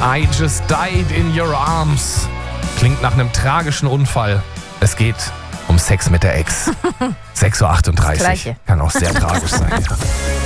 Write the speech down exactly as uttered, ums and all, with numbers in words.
I just died in your arms. Klingt nach einem tragischen Unfall. Es geht um Sex mit der Ex. sechs Uhr achtunddreißig. Das Gleiche. Kann auch sehr tragisch sein. Ja.